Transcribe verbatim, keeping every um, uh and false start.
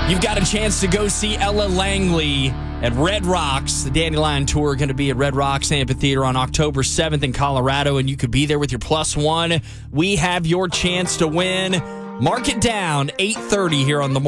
You've got a chance to go see Ella Langley at Red Rocks. The Dandelion Tour going to be at Red Rocks Amphitheater on October seventh in Colorado, and you could be there with your plus one. We have your chance to win. Mark it down, eight thirty here on the